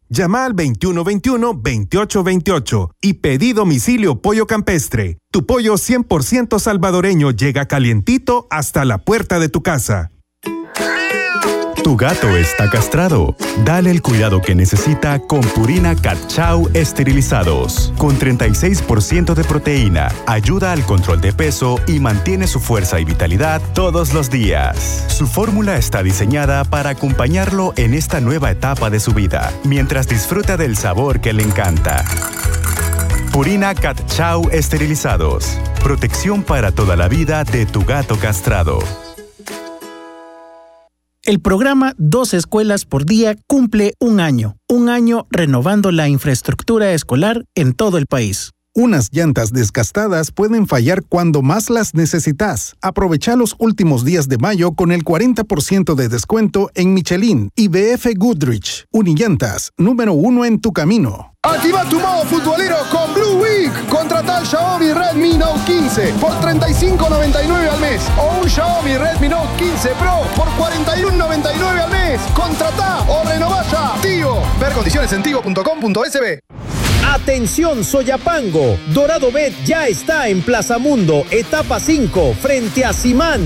Llama al 2121-2828 y pedí domicilio Pollo Campestre. Tu pollo 100% salvadoreño llega calientito hasta la puerta de tu casa. Tu gato está castrado. Dale el cuidado que necesita con Purina Cat Chow esterilizados. Con 36% de proteína, ayuda al control de peso y mantiene su fuerza y vitalidad todos los días. Su fórmula está diseñada para acompañarlo en esta nueva etapa de su vida, mientras disfruta del sabor que le encanta. Purina Cat Chow esterilizados. Protección para toda la vida de tu gato castrado. El programa 2 escuelas por día cumple un año renovando la infraestructura escolar en todo el país. Unas llantas desgastadas pueden fallar cuando más las necesitas. Aprovecha los últimos días de mayo con el 40% de descuento en Michelin y BF Goodrich. Unillantas, número 1 en tu camino. Activa tu modo futbolero con Blue Week. Contrata el Xiaomi Redmi Note 15 por $35.99 al mes o un Xiaomi Redmi Note 15 Pro por $41.99 al mes. Contrata o renová ya. Tigo. Ver condiciones en tigo.com.sb. Atención Soyapango, Dorado Bet ya está en Plaza Mundo, etapa 5, frente a Simán.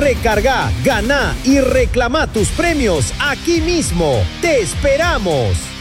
Recarga, gana y reclama tus premios aquí mismo. ¡Te esperamos!